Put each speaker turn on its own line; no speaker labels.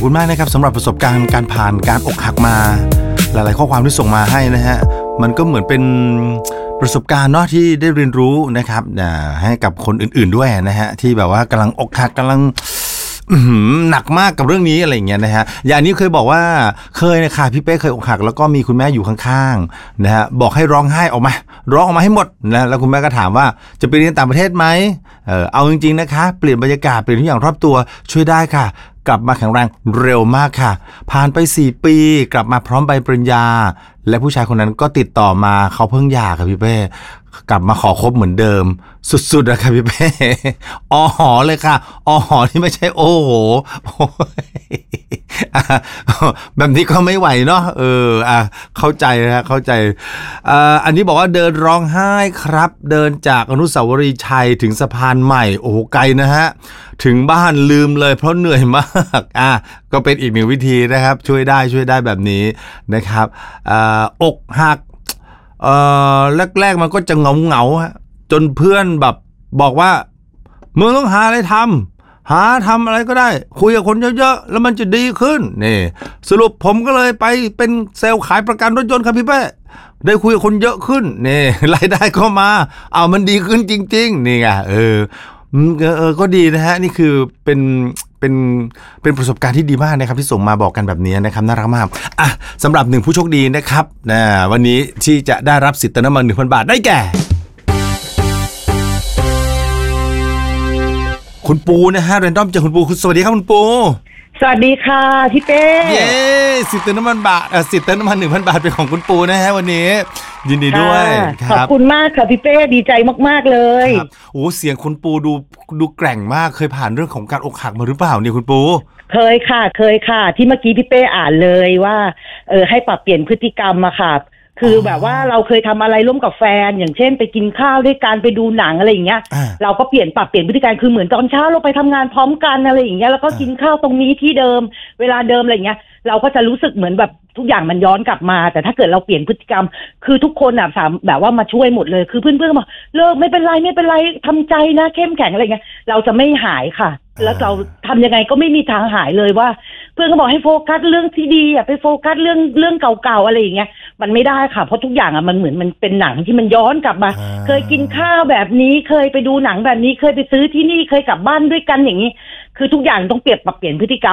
อบคุณมากนะครับสำหรับประสบการณ์การผ่านการอกหักมาหลายๆข้อความที่ส่งมาให้นะฮะมันก็เหมือนเป็นประสบการณ์เนาะที่ได้เรียนรู้นะครับให้กับคนอื่นๆด้วยนะฮะที่แบบว่ากำลังอกหักกำลังหนักมากกับเรื่องนี้อะไรอย่างเงี้ยนะฮะอย่างนี้เคยบอกว่าเคยนะค่ะพี่เป้เคยอกหักแล้วก็มีคุณแม่อยู่ข้างๆนะฮะบอกให้ร้องไห้ออกมาร้องออกมาให้หมดนะแล้วคุณแม่ก็ถามว่าจะไปเรียนต่างประเทศไหมเอาจริงๆนะคะเปลี่ยนบรรยากาศเปลี่ยนทุกอย่างรอบตัวช่วยได้ค่ะกลับมาแข็งแรงเร็วมากค่ะผ่านไป4 ปีกลับมาพร้อมใบปริญญาและผู้ชายคนนั้นก็ติดต่อมาเขาเพิ่งหย่าค่ะพี่เป้กลับมาขอคบเหมือนเดิมสุดๆนะครับพี่เป้อ๋อหอเลยค่ะอ๋อหอที่ไม่ใช่โอ้โหแบบนี้ก็ไม่ไหวเนาะเข้าใจนะเข้าใจอันนี้บอกว่าเดินร้องไห้ครับเดินจากอนุสาวรีย์ชัยถึงสะพานใหม่โอ้โหไกลนะฮะถึงบ้านลืมเลยเพราะเหนื่อยมากก็เป็นอีกหนึ่งวิธีนะครับช่วยได้แบบนี้นะครับอกหักแรกๆมันก็จะเหงาฮะจนเพื่อนแบบบอกว่ามึงต้องหาอะไรทำอะไรก็ได้คุยกับคนเยอะๆแล้วมันจะดีขึ้นนี่สรุปผมก็เลยไปเป็นเซลล์ขายประกันรถยนต์ครับพี่เป้ได้คุยกับคนเยอะขึ้นนี่รายได้ก็มามันดีขึ้นจริงๆนี่ไงก็ดีนะฮะนี่คือเป็นประสบการณ์ที่ดีมากนะครับที่ส่งมาบอกกันแบบนี้นะครับน่ารักมากสำหรับ1ผู้โชคดีนะครับวันนี้ที่จะได้รับสิทธิ์เติมน้ำมัน 1,000 บาทได้แก่คุณปูนะฮะเรนดอมจากคุณปูสวัสดีครับคุณปู
สวัสดีค่ะพี่เป้
เย้สิทธิ์เติมน้ำมันบาทสิทธิ์เติมน้ำมัน 1,000 บาทเป็นของคุณปูนะฮะวันนี้ยินดีด้วย
ขอบคุณมากค่ะพี่เป้ดีใจมากๆเลย
โอ้เสียงคุณปูดูแกร่งมากเคยผ่านเรื่องของการอกหักมาหรือเปล่าเนี่ยคุณปู
เคยค่ะที่เมื่อกี้พี่เป้อ่านเลยว่าให้ปรับเปลี่ยนพฤติกรรมอะค่ะคือแบบว่าเราเคยทำอะไรร่วมกับแฟนอย่างเช่นไปกินข้าวด้วยกันไปดูหนังอะไรอย่างเงี้ยเราก็ปรับเปลี่ยนพฤติกรรมคือเหมือนตอนเช้าเราไปทำงานพร้อมกันอะไรอย่างเงี้ยแล้วก็กินข้าวตรงนี้ที่เดิมเวลาเดิมอะไรอย่างเงี้ยเราก็จะรู้สึกเหมือนแบบทุกอย่างมันย้อนกลับมาแต่ถ้าเกิดเราเปลี่ยนพฤติกรรมคือทุกคนแบบว่ามาช่วยหมดเลยคือเพื่อนๆบอกเลิกไม่เป็นไรทำใจนะเข้มแข็งอะไรเงี้ยเราจะไม่หายค่ะแล้วเราทำยังไงก็ไม่มีทางหายเลยว่าเพื่อนก็บอกให้โฟกัสเรื่องที่ดีไปโฟกัสเรื่องเก่าๆอะไรอย่างเงี้ยมันไม่ได้ค่ะเพราะทุกอย่างมันเหมือนมันเป็นหนังที่มันย้อนกลับมาเคยกินข้าวแบบนี้เคยไปดูหนังแบบนี้เคยไปซื้อที่นี่เคยกลับบ้านด้วยกันอย่างนี้คือทุกอย่างต้องปรับเปลี่ยนพฤติกรรม